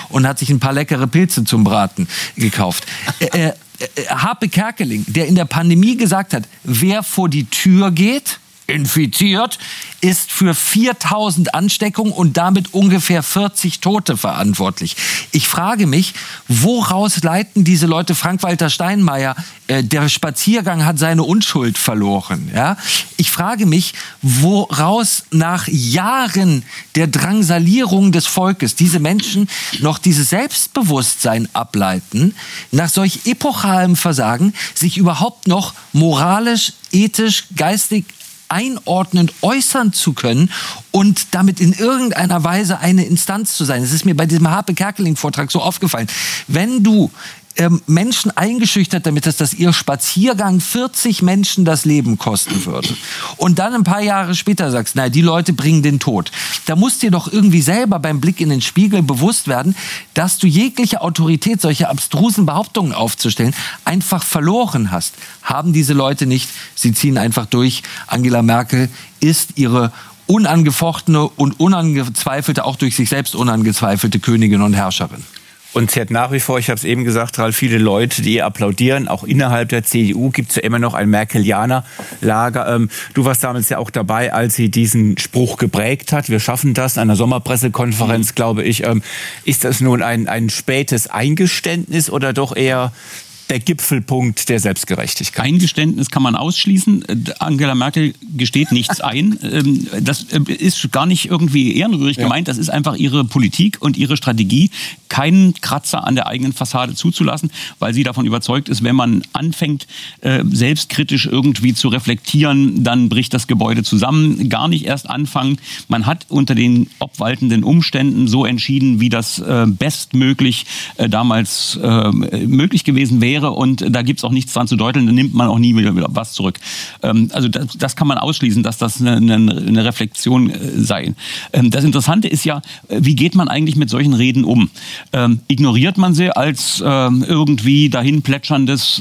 und hat sich ein paar leckere Pilze zum Braten gekauft. Harpe Kerkeling, der in der Pandemie gesagt hat, wer vor die Tür geht, infiziert, ist für 4.000 Ansteckungen und damit ungefähr 40 Tote verantwortlich. Ich frage mich, woraus leiten diese Leute, Frank-Walter Steinmeier, der Spaziergang hat seine Unschuld verloren. Ja? Ich frage mich, woraus nach Jahren der Drangsalierung des Volkes diese Menschen noch dieses Selbstbewusstsein ableiten, nach solch epochalem Versagen sich überhaupt noch moralisch, ethisch, geistig einordnend äußern zu können und damit in irgendeiner Weise eine Instanz zu sein. Es ist mir bei diesem Harpe-Kerkeling-Vortrag so aufgefallen. Wenn du Menschen eingeschüchtert damit hast, dass ihr Spaziergang 40 Menschen das Leben kosten würde und dann ein paar Jahre später sagst, na, die Leute bringen den Tod, da musst dir doch irgendwie selber beim Blick in den Spiegel bewusst werden, dass du jegliche Autorität, solche abstrusen Behauptungen aufzustellen, einfach verloren hast. Haben diese Leute nicht, sie ziehen einfach durch. Angela Merkel ist ihre unangefochtene und unangezweifelte, auch durch sich selbst unangezweifelte Königin und Herrscherin. Und sie hat nach wie vor, ich habe es eben gesagt, Ralf, viele Leute, die ihr applaudieren. Auch innerhalb der CDU gibt es ja immer noch ein Merkelianer-Lager. Du warst damals ja auch dabei, als sie diesen Spruch geprägt hat. Wir schaffen das, an einer Sommerpressekonferenz, glaube ich. Ist das nun ein spätes Eingeständnis oder doch eher der Gipfelpunkt der Selbstgerechtigkeit? Eingeständnis kann man ausschließen. Angela Merkel gesteht nichts ein. Das ist gar nicht irgendwie ehrenrührig gemeint. Das ist einfach ihre Politik und ihre Strategie, keinen Kratzer an der eigenen Fassade zuzulassen, weil sie davon überzeugt ist, wenn man anfängt, selbstkritisch irgendwie zu reflektieren, dann bricht das Gebäude zusammen. Gar nicht erst anfangen. Man hat unter den obwaltenden Umständen so entschieden, wie das bestmöglich damals möglich gewesen wäre. Und da gibt es auch nichts dran zu deuteln, da nimmt man auch nie wieder was zurück. Also das kann man ausschließen, dass das eine Reflexion sei. Das Interessante ist ja, wie geht man eigentlich mit solchen Reden um? Ignoriert man sie als irgendwie dahin plätscherndes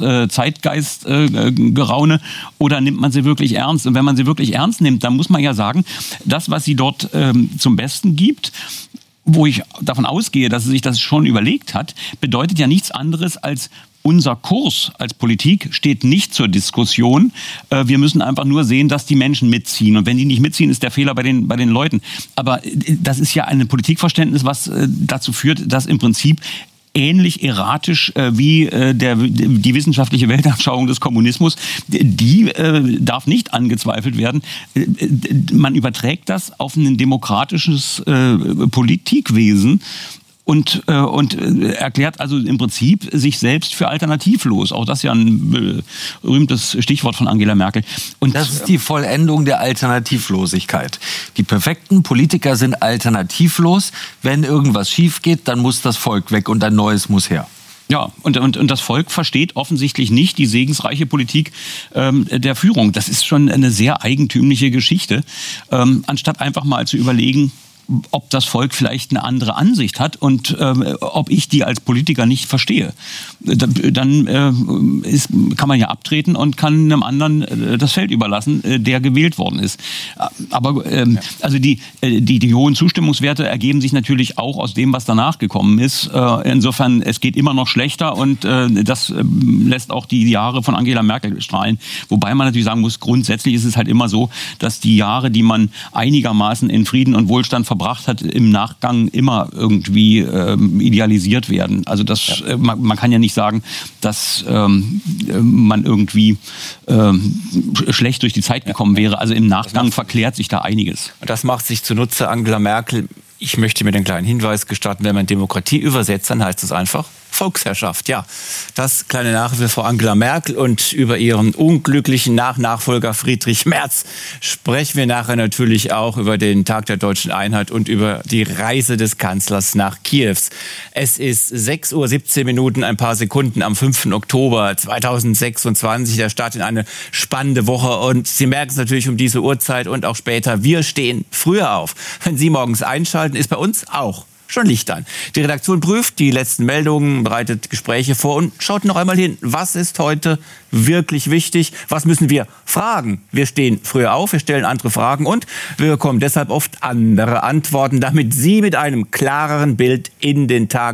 Zeitgeistgeraune oder nimmt man sie wirklich ernst? Und wenn man sie wirklich ernst nimmt, dann muss man ja sagen, das, was sie dort zum Besten gibt, wo ich davon ausgehe, dass sie sich das schon überlegt hat, bedeutet ja nichts anderes als: Unser Kurs als Politik steht nicht zur Diskussion. Wir müssen einfach nur sehen, dass die Menschen mitziehen. Und wenn die nicht mitziehen, ist der Fehler bei den Leuten. Aber das ist ja ein Politikverständnis, was dazu führt, dass im Prinzip ähnlich erratisch wie die wissenschaftliche Weltanschauung des Kommunismus, die darf nicht angezweifelt werden. Man überträgt das auf ein demokratisches Politikwesen und erklärt also im Prinzip sich selbst für alternativlos. Auch das ist ja ein berühmtes Stichwort von Angela Merkel. Und das ist die Vollendung der Alternativlosigkeit. Die perfekten Politiker sind alternativlos. Wenn irgendwas schief geht, dann muss das Volk weg und ein neues muss her. Ja, und das Volk versteht offensichtlich nicht die segensreiche Politik der Führung. Das ist schon eine sehr eigentümliche Geschichte. Anstatt einfach mal zu überlegen, ob das Volk vielleicht eine andere Ansicht hat und ob ich die als Politiker nicht verstehe. Dann kann man ja abtreten und kann einem anderen das Feld überlassen, der gewählt worden ist. Aber also die hohen Zustimmungswerte ergeben sich natürlich auch aus dem, was danach gekommen ist. Insofern, es geht immer noch schlechter und das lässt auch die Jahre von Angela Merkel strahlen. Wobei man natürlich sagen muss, grundsätzlich ist es halt immer so, dass die Jahre, die man einigermaßen in Frieden und Wohlstand verbracht hat, im Nachgang immer irgendwie idealisiert werden. Also man kann ja nicht sagen, dass man irgendwie schlecht durch die Zeit gekommen wäre. Also im Nachgang verklärt sich da einiges. Das macht sich zunutze Angela Merkel. Ich möchte mir den kleinen Hinweis gestatten, wenn man Demokratie übersetzt, dann heißt es einfach Volksherrschaft. Ja, das kleine Nachhilfe vor Angela Merkel, und über ihren unglücklichen Nachfolger Friedrich Merz sprechen wir nachher natürlich auch über den Tag der Deutschen Einheit und über die Reise des Kanzlers nach Kiew. Es ist 6:17 Uhr, ein paar Sekunden am 5. Oktober 2026, der Start in eine spannende Woche, und Sie merken es natürlich um diese Uhrzeit und auch später, wir stehen früher auf. Wenn Sie morgens einschalten, ist bei uns auch schon Licht an. Die Redaktion prüft die letzten Meldungen, bereitet Gespräche vor und schaut noch einmal hin, was ist heute wirklich wichtig, was müssen wir fragen. Wir stehen früher auf, wir stellen andere Fragen und wir bekommen deshalb oft andere Antworten, damit Sie mit einem klareren Bild in den Tag